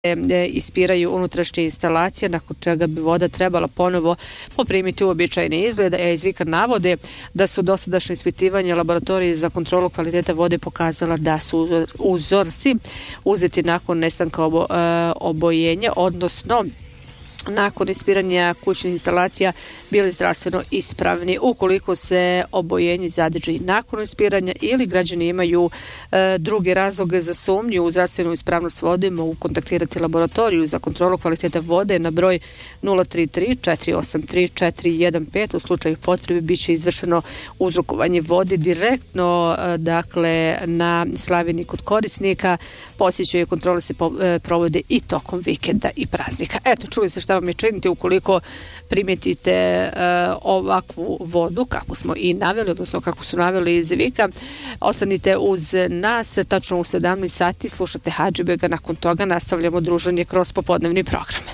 ispiraju unutrašnje instalacije, nakon čega bi voda trebala ponovo poprimiti uobičajeni izgled. Izvika navode da su dosadašnje ispitivanje laboratorije za kontrolu kvalitete vode pokazala da su uzorci uzeti nakon nestanka obojenja, odnosno nakon ispiranja kućnih instalacija bili zdravstveno ispravni. Ukoliko se obojenje zadrži nakon ispiranja ili građani imaju druge razloge za sumnju u zdravstvenu ispravnost vode, mogu kontaktirati laboratoriju za kontrolu kvalitete vode na broj 033 483 415. U slučaju potrebe bit će izvršeno uzrokovanje vode direktno na slavini kod korisnika. Posjećaju kontrole se provode i tokom vikenda i praznika. Eto, čuli ste šta vam je činiti ukoliko primijetite ovakvu vodu, kako smo i naveli, odnosno kako su naveli iz Vika. Ostanite uz nas, tačno u 17 sati slušate Hadžibega, nakon toga nastavljamo druženje kroz popodnevni program.